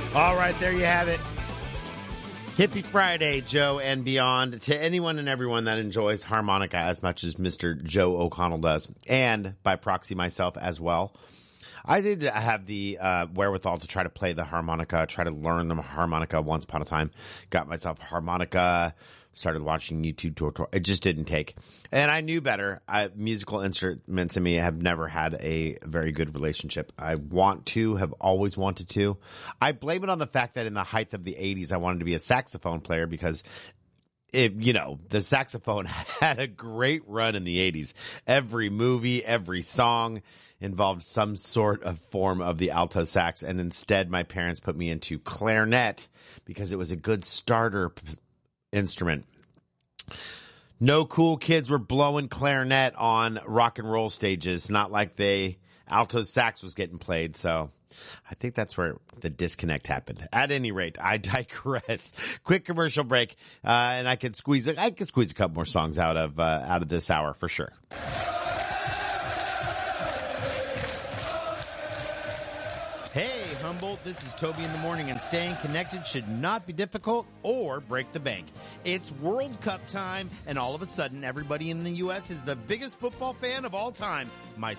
All right, there you have it. Hippie Friday, Joe and beyond. To anyone and everyone that enjoys harmonica as much as Mr. Joe O'Connell does, and by proxy myself as well. I did have the wherewithal to try to play the harmonica, try to learn the harmonica once upon a time. Got myself a harmonica, started watching YouTube tutorials. It just didn't take. And I knew better. Musical instruments and me have never had a very good relationship. I have always wanted to. I blame it on the fact that in the height of the 80s, I wanted to be a saxophone player because the saxophone had a great run in the 80s. Every movie, every song involved some sort of form of the alto sax. And instead, my parents put me into clarinet because it was a good starter instrument. No cool kids were blowing clarinet on rock and roll stages, not like alto sax was getting played. So I think that's where the disconnect happened. At any rate, I digress. Quick commercial break, and I could squeeze a couple more songs out of this hour for sure. Hey, Humboldt, this is Toby in the morning, and staying connected should not be difficult or break the bank. It's World Cup time, and all of a sudden, everybody in the U.S. is the biggest football fan of all time,